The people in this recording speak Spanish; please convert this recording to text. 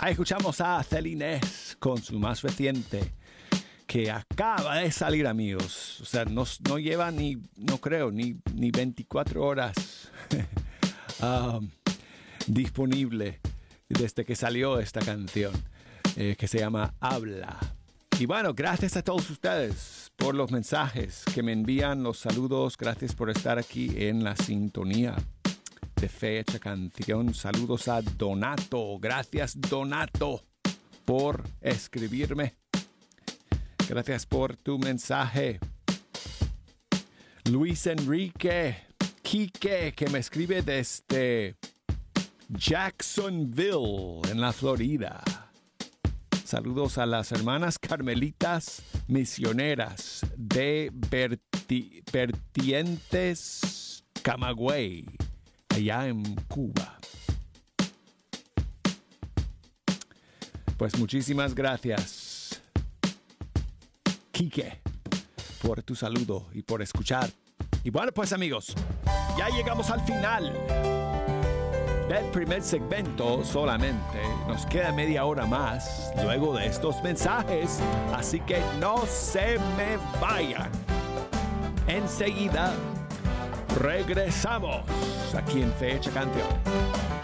Ahí escuchamos a Celines con su más reciente, que acaba de salir, amigos. O sea, no lleva ni 24 horas disponible desde que salió esta canción, que se llama Habla. Y bueno, gracias a todos ustedes por los mensajes que me envían, los saludos. Gracias por estar aquí en la sintonía de Fe Hecha Canción. Saludos a Donato. Gracias, Donato, por escribirme. Gracias por tu mensaje. Luis Enrique Quique, que me escribe desde Jacksonville, en la Florida. Saludos a las hermanas carmelitas misioneras de Vertientes Camagüey, allá en Cuba. Pues muchísimas gracias, Quique, por tu saludo y por escuchar. Y bueno, pues amigos, ya llegamos al final del primer segmento solamente. Nos queda media hora más luego de estos mensajes, así que no se me vayan. Enseguida regresamos aquí en Fe Hecha Canción.